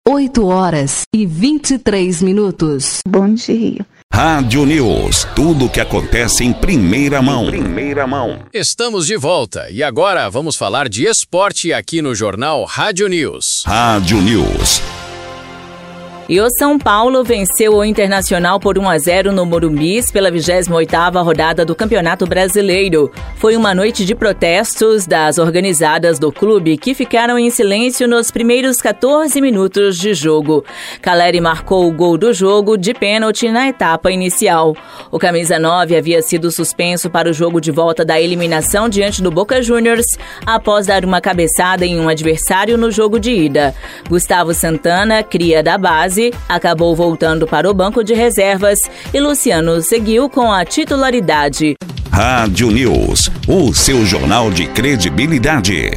8h23. Bom dia. Rádio News. Tudo o que acontece em primeira mão. Estamos de volta e agora vamos falar de esporte aqui no Jornal Rádio News. Rádio News. E o São Paulo venceu o Internacional por 1-0 no Morumbi pela 28ª rodada do Campeonato Brasileiro. Foi uma noite de protestos das organizadas do clube que ficaram em silêncio nos primeiros 14 minutos de jogo. Caleri marcou o gol do jogo de pênalti na etapa inicial. O camisa 9 havia sido suspenso para o jogo de volta da eliminação diante do Boca Juniors após dar uma cabeçada em um adversário no jogo de ida. Gustavo Santana, cria da base, acabou voltando para o banco de reservas e Luciano seguiu com a titularidade. Rádio News, o seu jornal de credibilidade.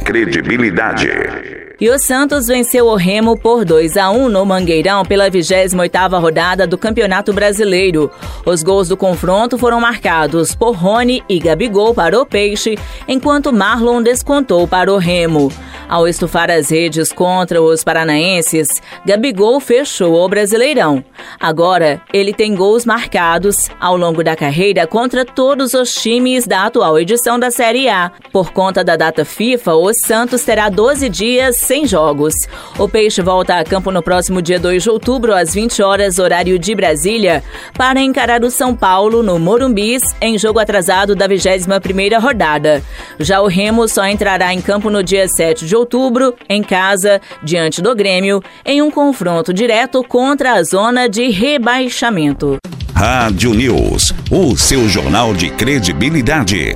E o Santos venceu o Remo por 2-1 no Mangueirão pela 28ª rodada do Campeonato Brasileiro. Os gols do confronto foram marcados por Rony e Gabigol para o Peixe, enquanto Marlon descontou para o Remo. Ao estufar as redes contra os paranaenses, Gabigol fechou o Brasileirão. Agora, ele tem gols marcados ao longo da carreira contra todos os times da atual edição da Série A. Por conta da data FIFA, o Santos terá 12 dias sem jogos. O Peixe volta a campo no próximo dia 2 de outubro, às 20 horas, horário de Brasília, para encarar o São Paulo no Morumbi, em jogo atrasado da 21ª rodada. Já o Remo só entrará em campo no dia 7 de outubro, em casa, diante do Grêmio, em um confronto direto contra a zona de rebaixamento. Rádio News, o seu jornal de credibilidade.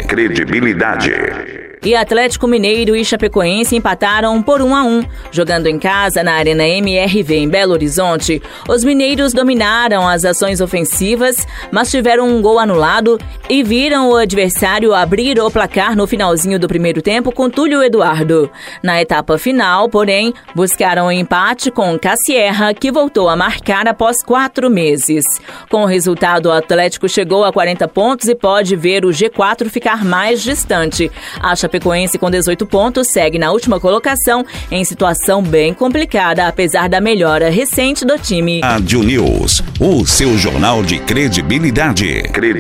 E Atlético Mineiro e Chapecoense empataram por 1-1. Jogando em casa na Arena MRV em Belo Horizonte, os mineiros dominaram as ações ofensivas, mas tiveram um gol anulado e viram o adversário abrir o placar no finalzinho do primeiro tempo com Túlio Eduardo. Na etapa final, porém, buscaram um empate com Cassierra, que voltou a marcar após 4 meses. Com o resultado, o Atlético chegou a 40 pontos e pode ver o G4 ficar mais distante. A Chapecoense, com 18 pontos, segue na última colocação, em situação bem complicada, apesar da melhora recente do time. Rádio News, o seu jornal de credibilidade.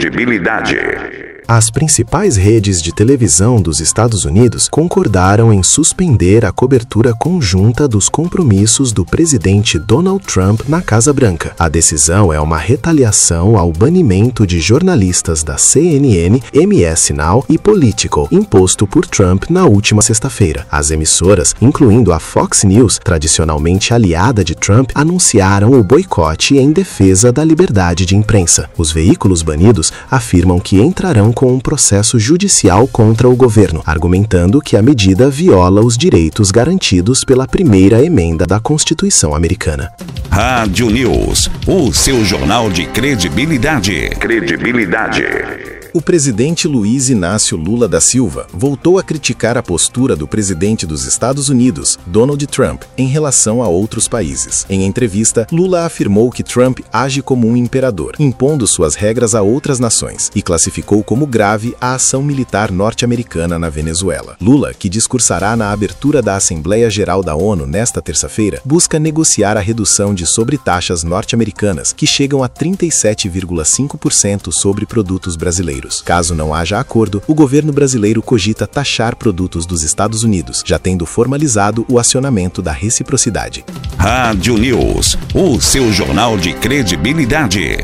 As principais redes de televisão dos Estados Unidos concordaram em suspender a cobertura conjunta dos compromissos do presidente Donald Trump na Casa Branca. A decisão é uma retaliação ao banimento de jornalistas da CNN, MS Now e Politico, imposto por Trump na última sexta-feira. As emissoras, incluindo a Fox News, tradicionalmente aliada de Trump, anunciaram o boicote em defesa da liberdade de imprensa. Os veículos banidos afirmam que entrarão com um processo judicial contra o governo, argumentando que a medida viola os direitos garantidos pela primeira emenda da Constituição americana. Rádio News, o seu jornal de credibilidade. O presidente Luiz Inácio Lula da Silva voltou a criticar a postura do presidente dos Estados Unidos, Donald Trump, em relação a outros países. Em entrevista, Lula afirmou que Trump age como um imperador, impondo suas regras a outras nações, e classificou como grave a ação militar norte-americana na Venezuela. Lula, que discursará na abertura da Assembleia Geral da ONU nesta terça-feira, busca negociar a redução de sobretaxas norte-americanas, que chegam a 37,5% sobre produtos brasileiros. Caso não haja acordo, o governo brasileiro cogita taxar produtos dos Estados Unidos, já tendo formalizado o acionamento da reciprocidade. Rádio News, o seu jornal de credibilidade.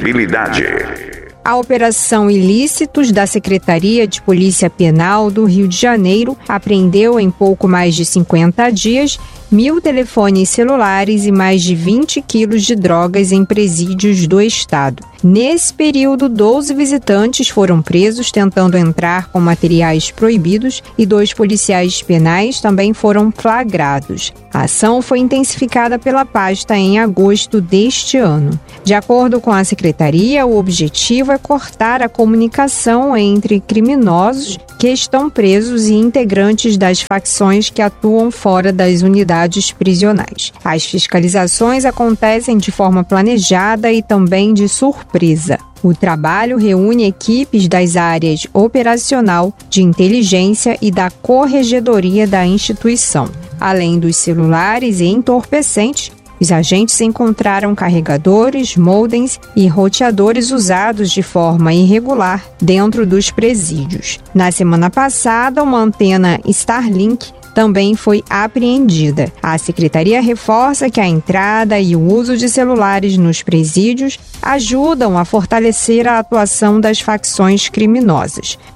A Operação Ilícitos da Secretaria de Polícia Penal do Rio de Janeiro apreendeu em pouco mais de 50 dias 1.000 telefones celulares e mais de 20 quilos de drogas em presídios do estado. Nesse período, 12 visitantes foram presos tentando entrar com materiais proibidos e 2 policiais penais também foram flagrados. A ação foi intensificada pela pasta em agosto deste ano. De acordo com a secretaria, o objetivo é cortar a comunicação entre criminosos que estão presos e integrantes das facções que atuam fora das unidades prisionais. As fiscalizações acontecem de forma planejada e também de surpresa. O trabalho reúne equipes das áreas operacional, de inteligência e da corregedoria da instituição. Além dos celulares e entorpecentes, Os agentes encontraram carregadores, modems e roteadores usados de forma irregular dentro dos presídios. Na semana passada, uma antena Starlink também foi apreendida. A secretaria reforça que a entrada e o uso de celulares nos presídios ajudam a fortalecer a atuação das facções criminosas.